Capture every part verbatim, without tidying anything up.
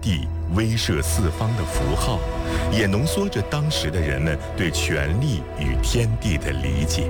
地、威慑四方的符号，也浓缩着当时的人们对权力与天地的理解。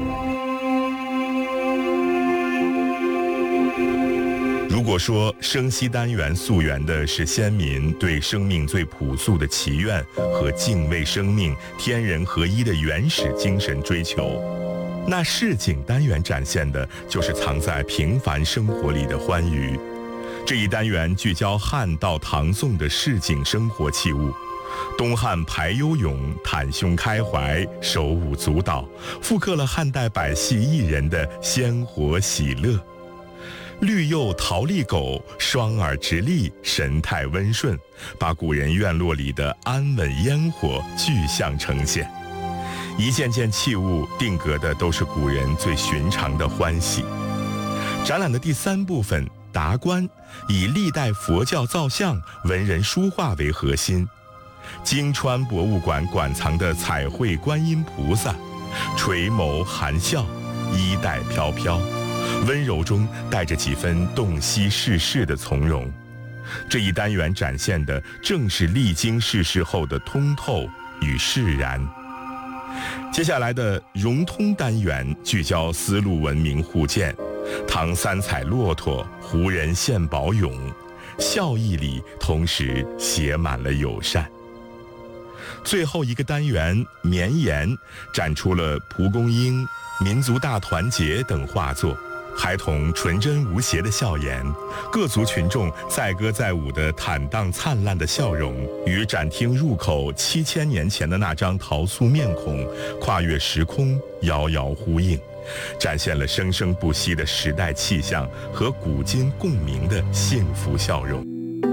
如果说生息单元溯源的是先民对生命最朴素的祈愿和敬畏生命、天人合一的原始精神追求，那市井单元展现的就是藏在平凡生活里的欢愉。这一单元聚焦汉到唐宋的市井生活器物，东汉排忧咏、袒胸开怀、手舞足蹈，复刻了汉代百戏艺人的鲜活喜乐。绿釉桃栗狗双耳直立，神态温顺，把古人院落里的安稳烟火具象呈现。一件件器物定格的都是古人最寻常的欢喜。展览的第三部分达观，以历代佛教造像、文人书画为核心。金川博物馆馆藏的彩绘观音菩萨，垂眸含笑，衣带飘飘，温柔中带着几分洞悉世事的从容。这一单元展现的正是历经世事后的通透与释然。接下来的融通单元聚焦丝路文明互鉴，唐三彩骆驼、胡人献宝俑，笑意里同时写满了友善。最后一个单元绵延展出了蒲公英、民族大团结等画作，孩童纯真无邪的笑颜，各族群众载歌载舞的坦荡灿烂的笑容，与展厅入口七千年前的那张陶塑面孔跨越时空，遥遥呼应，展现了生生不息的时代气象和古今共鸣的幸福笑容。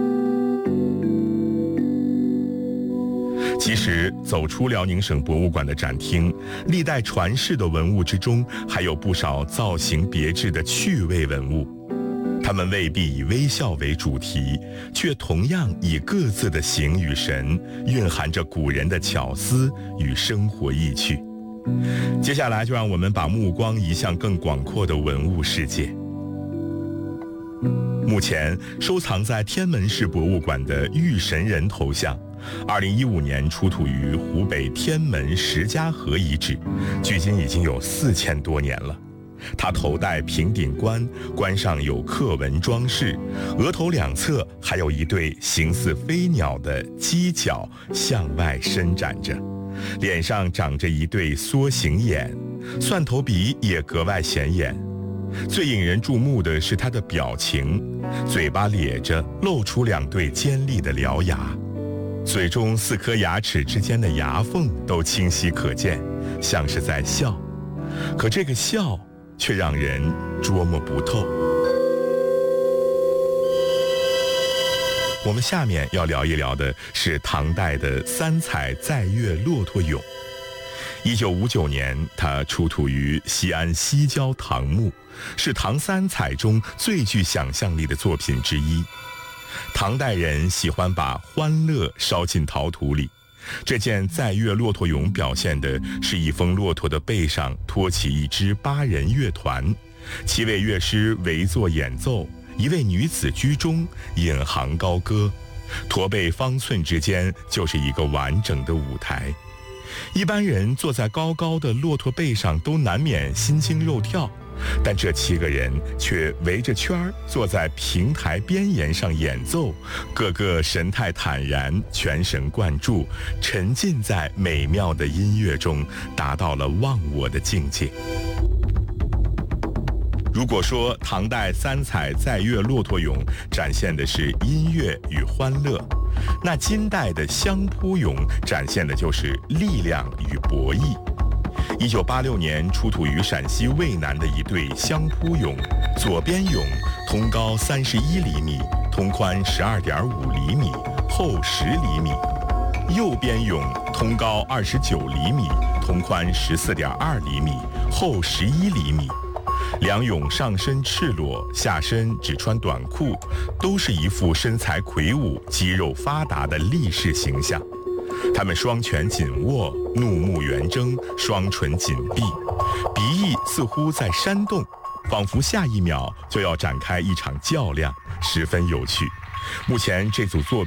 其实走出辽宁省博物馆的展厅，历代传世的文物之中，还有不少造型别致的趣味文物。它们未必以微笑为主题，却同样以各自的形与神，蕴含着古人的巧思与生活意趣。接下来就让我们把目光移向更广阔的文物世界。目前收藏在天门市博物馆的玉神人头像，二零一五年出土于湖北天门石家河遗址，距今已经有四千多年了。它头戴平顶冠，冠上有刻纹装饰，额头两侧还有一对形似飞鸟的犄角向外伸展着，脸上长着一对缩形眼，蒜头鼻也格外显眼。最引人注目的是它的表情，嘴巴咧着，露出两对尖利的獠牙，嘴中四颗牙齿之间的牙缝都清晰可见，像是在笑。可这个笑却让人捉摸不透。我们下面要聊一聊的是唐代的三彩载月骆驼俑。一九五九年，它出土于西安西郊唐墓，是唐三彩中最具想象力的作品之一。唐代人喜欢把欢乐烧进陶土里，这件载月骆驼俑表现的是一峰骆驼的背上托起一支八人乐团，七位乐师围坐演奏，一位女子居中引吭高歌，驼背方寸之间就是一个完整的舞台。一般人坐在高高的骆驼背上都难免心惊肉跳，但这七个人却围着圈儿坐在平台边沿上演奏，个个神态坦然，全神贯注，沉浸在美妙的音乐中，达到了忘我的境界。如果说唐代三彩载月骆驼俑展现的是音乐与欢乐，那金代的相扑俑展现的就是力量与博弈。一九八六年出土于陕西渭南的一对相扑俑，左边俑通高三十一厘米，通宽十二点五厘米，厚十厘米；右边俑通高二十九厘米，通宽十四点二厘米，厚十一厘米。两俑上身赤裸，下身只穿短裤，都是一副身材魁梧、肌肉发达的力士形象。他们双拳紧握，怒目圆睁，双唇紧闭，鼻翼似乎在扇动，仿佛下一秒就要展开一场较量，十分有趣。目前这组作品